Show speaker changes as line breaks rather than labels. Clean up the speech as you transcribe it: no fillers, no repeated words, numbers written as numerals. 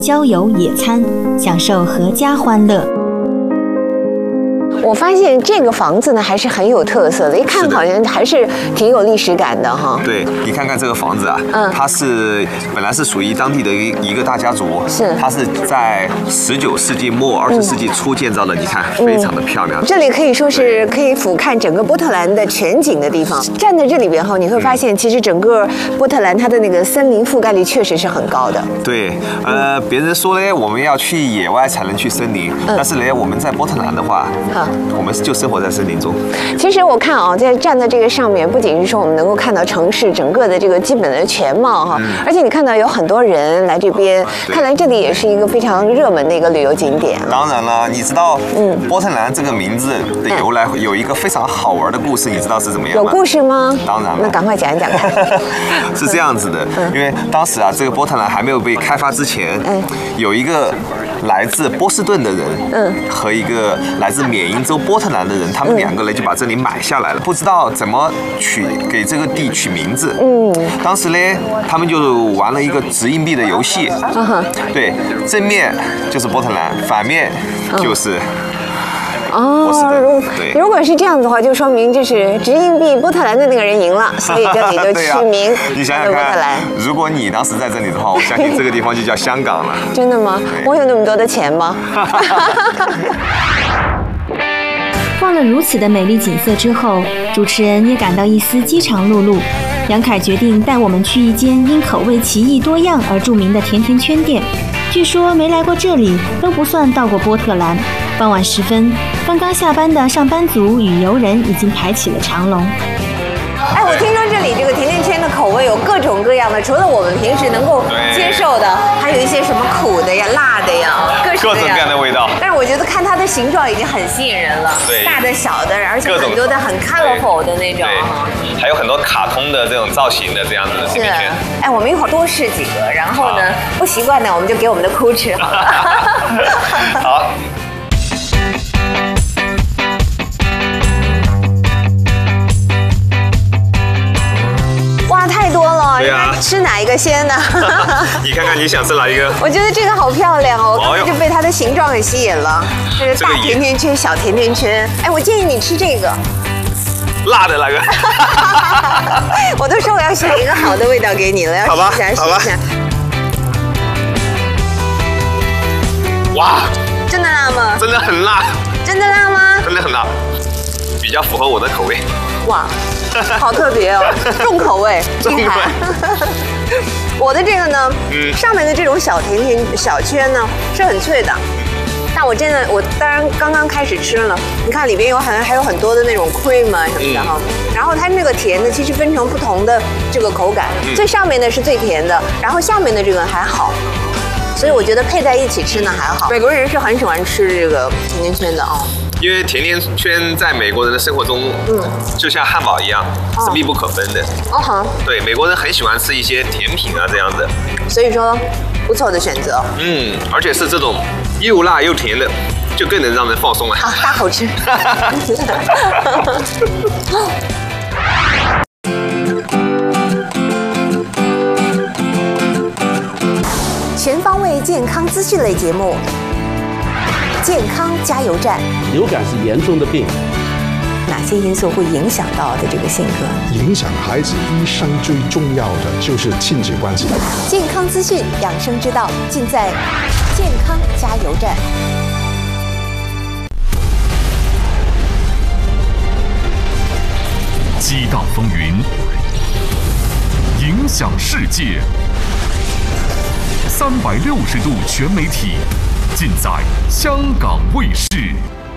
郊游野餐，享受阖家欢乐。
我发现这个房子呢还是很有特色的，一看好像还是挺有历史感的哈。
对，你看看这个房子啊，它是本来是属于当地的一个大家族，它是在19世纪末20世纪初建造的，你看非常的漂亮。
这里可以说是可以俯瞰整个波特兰的全景的地方。站在这里边后，你会发现其实整个波特兰它的那个森林覆盖率确实是很高的。
对，别人说呢，我们要去野外才能去森林，但是呢，我们在波特兰的话，我们就生活在森林中。
其实我看啊，在站在这个上面，不仅是说我们能够看到城市整个的这个基本的全貌哈，而且你看到有很多人来这边，看来这里也是一个非常热门的一个旅游景点。
当然了，你知道，波特兰这个名字的由来有一个非常好玩的故事，你知道是怎么样吗？
有故事吗？
当然了，
那赶快讲一讲看。
是这样子的，因为当时啊，这个波特兰还没有被开发之前，有一个来自波士顿的人，和一个来自缅因州波特兰的人，他们两个人就把这里买下来了，不知道怎么给这个地取名字。当时呢，他们就玩了一个掷硬币的游戏。对，正面就是波特兰，反面就是
如果是这样子的话，就说明就是掷硬币波特兰的那个人赢了，所以这里就取名
你想想看，如果你当时在这里的话，我相信这个地方就叫香港了。
真的吗？我有那么多的钱吗？
逛了如此的美丽景色之后，主持人也感到一丝饥肠辘辘。杨凯决定带我们去一间因口味奇异多样而著名的甜甜圈店。据说没来过这里都不算到过波特兰。傍晚时分，刚刚下班的上班族与游人已经排起了长龙。
哎，我听说这里这个甜甜圈的口味有各种各样的，除了我们平时能够接受的，还有一些什么苦的呀、辣的呀，各种各样的
味道。
但是我觉得看它的形状已经很吸引人了，大的、小的，而且很多的很 colorful 的那种，
还有很多卡通的这种造型的这样子的甜甜圈。
哎，我们一会儿多试几个，然后呢，不习惯的我们就给我们的哭吃好了。
好。
哇，太多了！
对啊，
吃哪一个先呢？
你看看你想吃哪一个？
我觉得这个好漂亮哦，我刚才就被它的形状给吸引了。这是大甜甜圈、小甜甜圈。哎，我建议你吃这个。
辣的那个。
我都说我要选一个好的味道给你了，要试一下，试一下。
哇！
真的辣吗？
真的很辣。
真的辣吗？
真的很辣，比较符合我的口味。
哇，好特别哦，重口味，厉害。我的这个呢，上面的这种小甜甜小圈呢是很脆的，但我当然刚刚开始吃了，你看里边还有很多的那种 cream 啊什么的哈，然后它那个甜的其实分成不同的这个口感，最上面的是最甜的，然后下面的这个还好。所以我觉得配在一起吃呢还好。美国人是很喜欢吃这个甜甜圈的哦。
因为甜甜圈在美国人的生活中，就像汉堡一样，是密不可分的。对，美国人很喜欢吃一些甜品啊这样的。
所以说，不错的选择。
而且是这种又辣又甜的，就更能让人放松了。
好，大口吃。全方位健康资讯类节目，健康加油站。
流感是严重的病，
哪些因素会影响到的这个性格？
影响孩子一生最重要的就是亲子关系。
健康资讯、养生之道，尽在健康加油站。
激荡风云，影响世界。360度全媒体，尽在香港卫视。